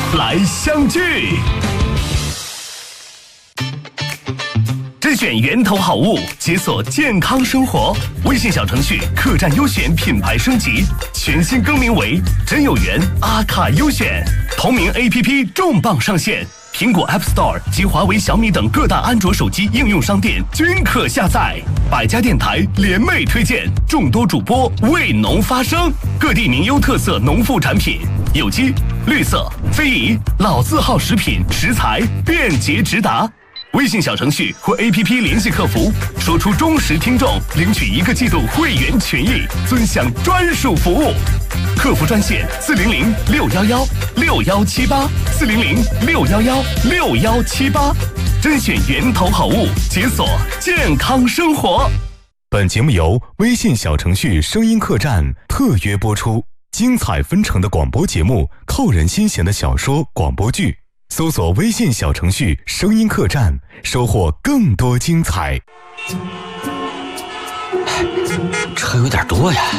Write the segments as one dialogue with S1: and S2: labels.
S1: 来相聚。甄选源头好物，解锁健康生活。微信小程序客栈优选品牌升级，全新更名为真有缘阿卡优选。同名 APP 重磅上线，苹果 App Store 及华为、小米等各大安卓手机应用商店均可下载。百家电台联袂推荐，众多主播为农发声，各地名优特色农副产品，有机、绿色、非遗、老字号食品食材便捷直达。微信小程序或 APP 联系客服，说出忠实听众，领取1个季度会员权益，尊享专属服务。客服专线400-611-6178，400-611-6178，甄选源头好物，解锁健康生活。本节目由微信小程序声音客栈特约播出，精彩纷呈的广播节目，扣人心弦的小说广播剧。搜索微信小程序声音客栈，收获更多精彩。
S2: 车有点多呀，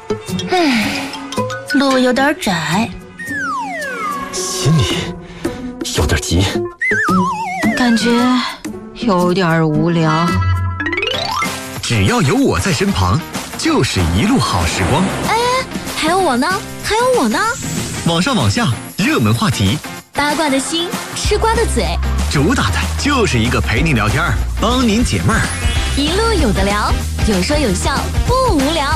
S3: 路有点窄，
S2: 心里有点急，
S3: 感觉有点无聊。
S4: 只要有我在身旁，就是一路好时光。
S5: 哎，还有我呢，还有我呢。
S4: 网上网下，热门话题，
S5: 八卦的心，吃瓜的嘴，
S4: 主打的就是一个陪您聊天，帮您解闷儿，
S5: 一路有的聊，有说有笑，不无聊。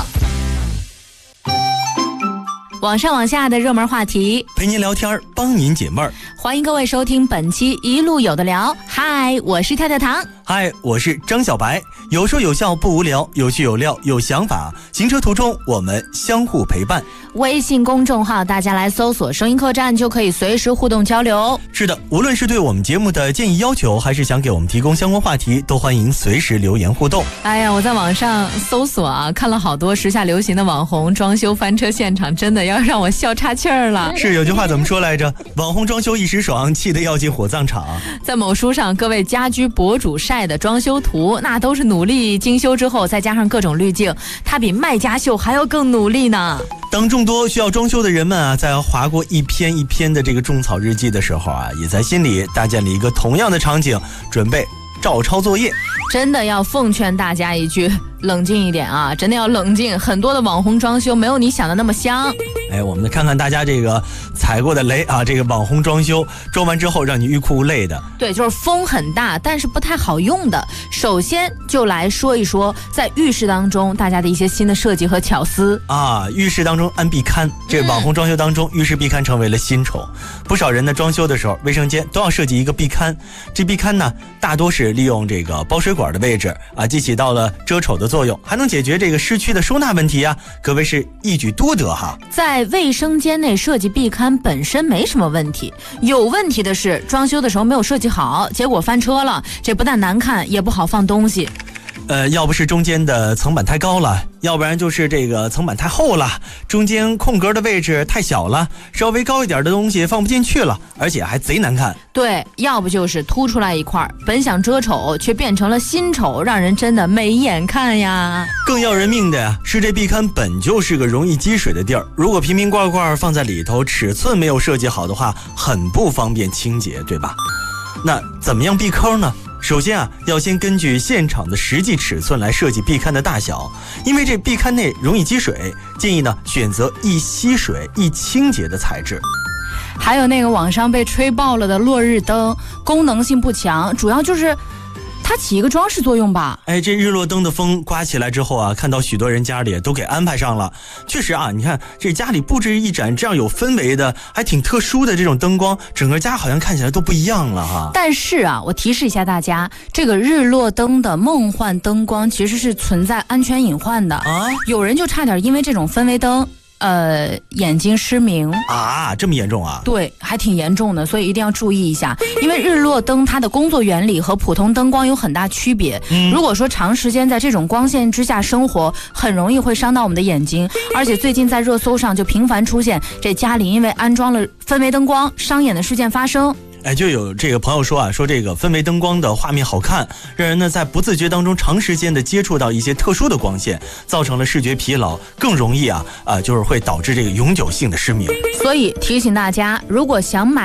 S5: 网上网下的热门话题，
S6: 陪您聊天，帮您解闷儿。
S5: 欢迎各位收听本期一路有的聊。嗨，我是跳跳糖。
S6: 嗨，我是张小白。有说有笑不无聊，有趣有料有想法。行车途中我们相互陪伴。
S5: 微信公众号大家来搜索声音客栈，就可以随时互动交流。
S6: 是的，无论是对我们节目的建议要求，还是想给我们提供相关话题，都欢迎随时留言互动。
S5: 哎呀，我在网上搜索啊，看了好多时下流行的网红装修翻车现场，真的要让我笑岔气儿了。
S6: 是，有句话怎么说来着？网红装修一时爽，气得要进火葬场。
S5: 在某书上，各位家居博主晒的装修图，那都是努力精修之后，再加上各种滤镜，它比卖家秀还要更努力呢。
S6: 当众多需要装修的人们啊，在划过一篇一篇的这个种草日记的时候啊，也在心里搭建了一个同样的场景，准备照抄作业。
S5: 真的要奉劝大家一句，冷静一点啊！真的要冷静，很多的网红装修没有你想的那么香。
S6: 哎，我们看看大家这个踩过的雷啊，这个网红装修装完之后让你欲哭无泪的。
S5: 对，就是风很大，但是不太好用的。首先就来说一说在浴室当中大家的一些新的设计和巧思
S6: 啊。浴室当中安壁龛，这网红装修当中，浴室壁龛成为了新宠。不少人呢装修的时候，卫生间都要设计一个壁龛。这壁龛呢，大多是利用这个包水管的位置啊，既起到了遮丑的作用，还能解决这个湿区的收纳问题啊，可谓是一举多得哈。
S5: 在卫生间内设计壁龛本身没什么问题，有问题的是装修的时候没有设计好，结果翻车了，这不但难看，也不好放东西。
S6: 要不是中间的层板太高了，要不然就是这个层板太厚了，中间空格的位置太小了，稍微高一点的东西放不进去了，而且还贼难看。
S5: 对，要不就是凸出来一块，本想遮丑，却变成了新丑，让人真的没眼看呀。
S6: 更要人命的呀，是这壁龛本就是个容易积水的地儿，如果瓶瓶罐罐放在里头，尺寸没有设计好的话，很不方便清洁，对吧？那怎么样避坑呢？首先啊，要先根据现场的实际尺寸来设计壁龛的大小，因为这壁龛内容易积水，建议呢选择易吸水、易清洁的材质。
S5: 还有那个网上被吹爆了的落日灯，功能性不强，主要就是它起一个装饰作用吧。
S6: 哎，这日落灯的风刮起来之后啊，看到许多人家里都给安排上了。确实啊，你看这家里布置一盏这样有氛围的，还挺特殊的这种灯光，整个家好像看起来都不一样了哈。
S5: 但是啊，我提示一下大家，这个日落灯的梦幻灯光其实是存在安全隐患的啊。有人就差点因为这种氛围灯眼睛失明
S6: 啊，这么严重啊？
S5: 对，还挺严重的，所以一定要注意一下。因为日落灯它的工作原理和普通灯光有很大区别。如果说长时间在这种光线之下生活，很容易会伤到我们的眼睛。而且最近在热搜上就频繁出现这家里因为安装了氛围灯光伤眼的事件发生。
S6: 哎，就有这个朋友说啊，说这个氛围灯光的画面好看，让人呢在不自觉当中长时间的接触到一些特殊的光线，造成了视觉疲劳，更容易就是会导致这个永久性的失明。
S5: 所以提醒大家，如果想买